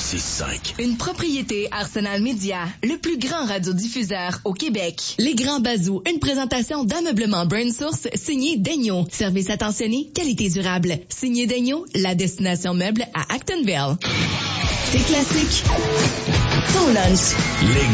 106.5. Une propriété Arsenal Media, le plus grand radiodiffuseur au Québec. Les Grands Bazous, une présentation d'ameublement Brain Source, signé Daigneault. Service attentionné, qualité durable. Signé Daigneault, la destination meuble à Actonville. C'est classique. Ton lunch. Les